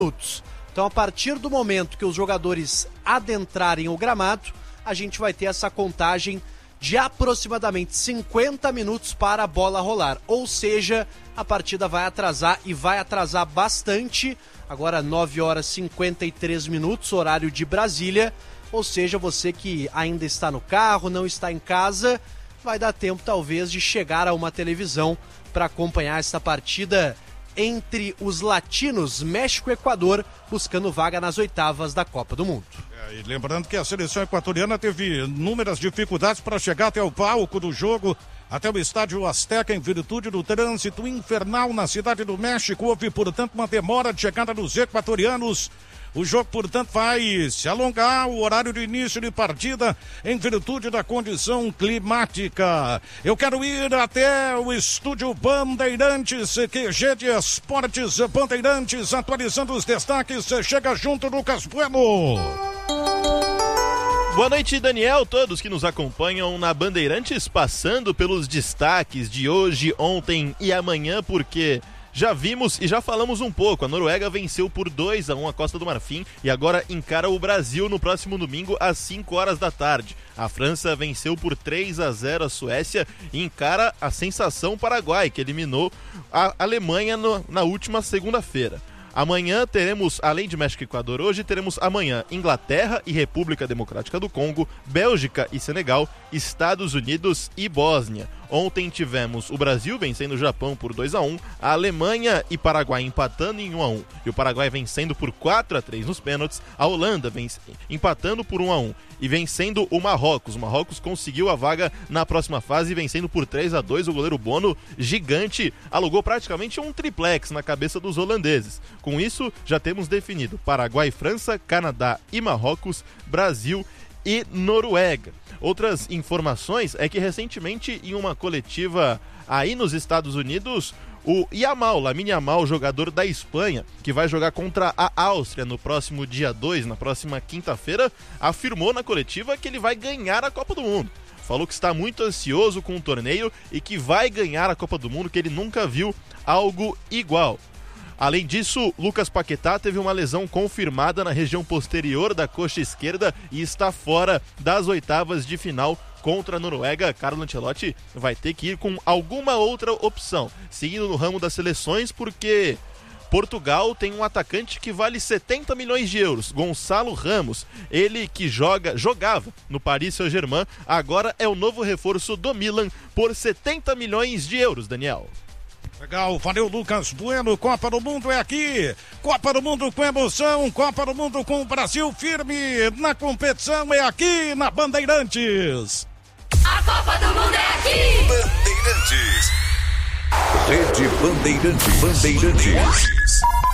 minutos. Então, a partir do momento que os jogadores adentrarem o gramado, a gente vai ter essa contagem de aproximadamente 50 minutos para a bola rolar. Ou seja, a partida vai atrasar e vai atrasar bastante. Agora 9 horas e 53 minutos, horário de Brasília. Ou seja, você que ainda está no carro, não está em casa, vai dar tempo talvez de chegar a uma televisão para acompanhar essa partida entre os latinos, México e Equador, buscando vaga nas oitavas da Copa do Mundo. E lembrando que a seleção equatoriana teve inúmeras dificuldades para chegar até o palco do jogo, até o estádio Azteca, em virtude do trânsito infernal na cidade do México. Houve, portanto, uma demora de chegada dos equatorianos. O jogo, portanto, vai se alongar, o horário de início de partida, em virtude da condição climática. Eu quero ir até o estúdio Bandeirantes, QG de Esportes Bandeirantes, atualizando os destaques. Chega junto, Lucas Bueno. Boa noite, Daniel, todos que nos acompanham na Bandeirantes, passando pelos destaques de hoje, ontem e amanhã, porque já vimos e já falamos um pouco. A Noruega venceu por 2-1 a Costa do Marfim e agora encara o Brasil no próximo domingo às 5 horas da tarde. A França venceu por 3-0 a Suécia e encara a sensação Paraguai, que eliminou a Alemanha na última segunda-feira. Amanhã teremos, além de México e Equador, hoje teremos amanhã Inglaterra e República Democrática do Congo, Bélgica e Senegal, Estados Unidos e Bósnia. Ontem tivemos o Brasil vencendo o Japão por 2-1, a Alemanha e Paraguai empatando em 1-1 e o Paraguai vencendo por 4-3 nos pênaltis, a Holanda empatando por 1-1 e vencendo o Marrocos. O Marrocos conseguiu a vaga na próxima fase, vencendo por 3-2. O goleiro Bono, gigante, alugou praticamente um triplex na cabeça dos holandeses. Com isso, já temos definido Paraguai, França, Canadá e Marrocos, Brasil e Noruega. Outras informações é que recentemente, em uma coletiva aí nos Estados Unidos, o Lamine Yamal, jogador da Espanha, que vai jogar contra a Áustria no próximo dia 2, na próxima quinta-feira, afirmou na coletiva que ele vai ganhar a Copa do Mundo. Falou que está muito ansioso com o torneio e que vai ganhar a Copa do Mundo, que ele nunca viu algo igual. Além disso, Lucas Paquetá teve uma lesão confirmada na região posterior da coxa esquerda e está fora das oitavas de final contra a Noruega. Carlo Ancelotti vai ter que ir com alguma outra opção, seguindo no ramo das seleções, porque Portugal tem um atacante que vale 70 milhões de euros, Gonçalo Ramos. Ele que jogava no Paris Saint-Germain, agora é o novo reforço do Milan por 70 milhões de euros, Daniel. Legal, valeu Lucas Bueno. Copa do Mundo é aqui, Copa do Mundo com emoção, Copa do Mundo com o Brasil firme na competição, é aqui na Bandeirantes. A Copa do Mundo é aqui. Bandeirantes. Rede Bandeirantes.